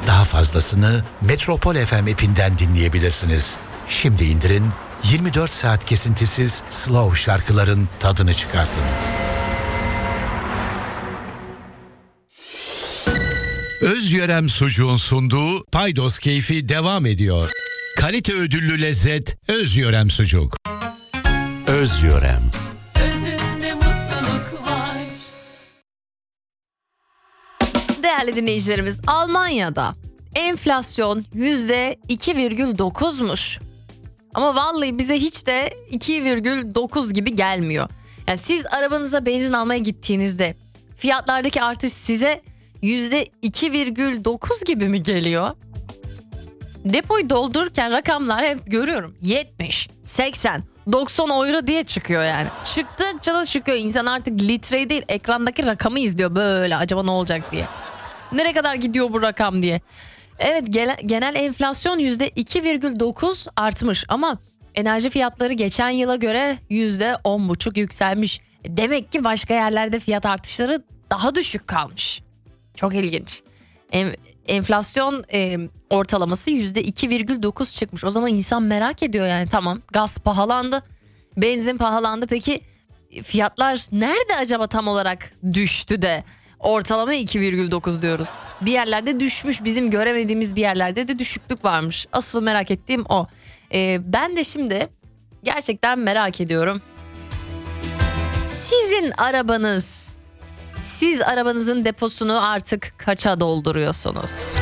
Daha fazlasını Metropol FM app'inden dinleyebilirsiniz. Şimdi indirin, 24 saat kesintisiz slow şarkıların tadını çıkartın. Özyörem Sucuğun sunduğu Paydos Keyfi devam ediyor. Kalite ödüllü lezzet Özyörem Sucuk. Özyörem. Özünde mutluluk var. Değerli dinleyicilerimiz, Almanya'da enflasyon %2,9'muş. Ama vallahi bize hiç de 2,9 gibi gelmiyor. Yani siz arabanıza benzin almaya gittiğinizde fiyatlardaki artış size %2,9 gibi mi geliyor? Depoyu doldururken rakamlar hep görüyorum. 70, 80, 90 euro diye çıkıyor yani. Çıktıkça da çıkıyor. İnsan artık litreyi değil ekrandaki rakamı izliyor böyle, acaba ne olacak diye. Nereye kadar gidiyor bu rakam diye. Evet, genel enflasyon %2,9 artmış ama enerji fiyatları geçen yıla göre %10,5 yükselmiş. Demek ki başka yerlerde fiyat artışları daha düşük kalmış. Çok ilginç. Enflasyon ortalaması %2,9 çıkmış. O zaman insan merak ediyor yani, tamam gaz pahalandı, benzin pahalandı. Peki fiyatlar nerede acaba tam olarak düştü de ortalama 2,9 diyoruz. Bir yerlerde düşmüş, bizim göremediğimiz bir yerlerde de düşüklük varmış. Asıl merak ettiğim o. Ben de şimdi gerçekten merak ediyorum. Siz arabanızın deposunu artık kaça dolduruyorsunuz?